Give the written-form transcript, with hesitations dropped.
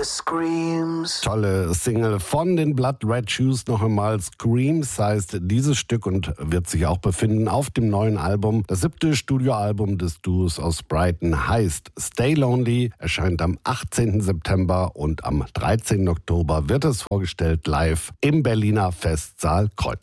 Screams. Tolle Single von den Blood Red Shoes, noch einmal Screams heißt dieses Stück und wird sich auch befinden auf dem neuen Album. Das 7. Studioalbum des Duos aus Brighton heißt Stay Lonely, erscheint am 18. September und am 13. Oktober wird es vorgestellt live im Berliner Festsaal Kreuz.